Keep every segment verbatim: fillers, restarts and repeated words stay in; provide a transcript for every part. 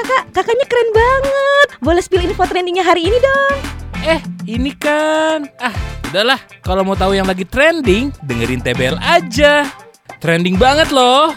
kakak, kakaknya keren banget. Boleh spill info trendingnya hari ini dong. Eh, ini kan. Ah, udahlah. Kalau mau tahu yang lagi trending, dengerin T B L aja. Trending banget loh.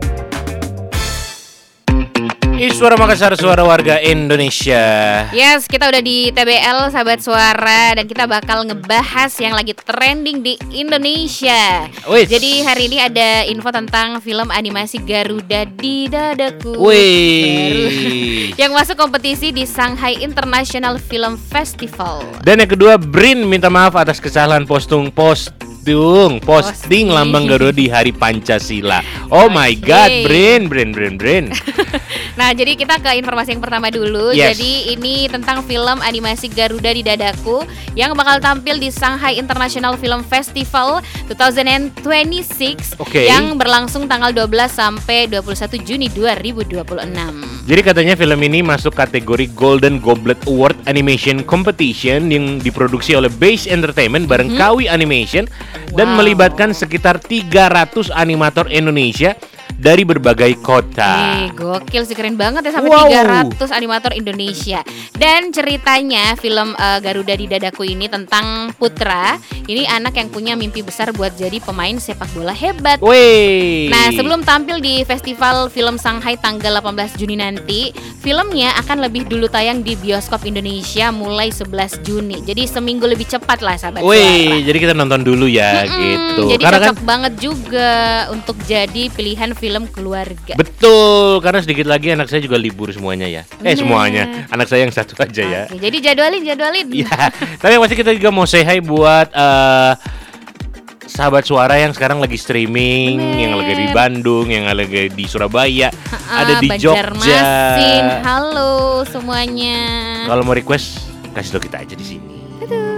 Ini Suara Makassar, suara warga Indonesia. Yes, kita udah di T B L Sahabat Suara dan kita bakal ngebahas yang lagi trending di Indonesia. Wis. Jadi hari ini ada info tentang film animasi Garuda di Dadaku. Wih. Yang masuk kompetisi di Shanghai International Film Festival. Dan yang kedua, Brin minta maaf atas kesalahan postung postung posting lambang Garuda di Hari Pancasila. Oh my God, Brin, Brin, Brin, Brin. Nah, jadi kita ke informasi yang pertama dulu. Yes. Jadi ini tentang film animasi Garuda di Dadaku yang bakal tampil di Shanghai International Film Festival dua ribu dua puluh enam Oke. yang berlangsung tanggal dua belas sampai dua puluh satu Juni dua ribu dua puluh enam. Jadi katanya film ini masuk kategori Golden Goblet Award Animation Competition yang diproduksi oleh Base Entertainment bareng Hmm. Kawi Animation dan Wow. melibatkan sekitar tiga ratus animator Indonesia dari berbagai kota. Eh, gokil sih, keren banget ya, sampai Wow. tiga ratus animator Indonesia. Dan ceritanya film uh, Garuda di Dadaku ini tentang Putra. Ini anak yang punya mimpi besar buat jadi pemain sepak bola hebat. Wey. Nah, sebelum tampil di Festival Film Shanghai tanggal delapan belas Juni nanti, filmnya akan lebih dulu tayang di bioskop Indonesia mulai sebelas Juni. Jadi seminggu lebih cepat lah Sahabat Wey, Suara. jadi kita nonton dulu ya Mm-mm, gitu. Jadi Karena cocok kan banget juga untuk jadi pilihan film keluarga. betul, karena sedikit lagi anak saya juga libur semuanya ya. Eh Bener. semuanya, anak saya yang satu aja ya. Oke, jadi jadwalin, jadwalin. Iya, tapi yang pasti kita juga mau say hi buat eh, Sahabat Suara yang sekarang lagi streaming, Bener. yang lagi di Bandung, yang lagi di Surabaya, Ah, ada di Banjarmasin. Jogja. Halo semuanya. Kalau mau request, kasih tau kita aja di sini.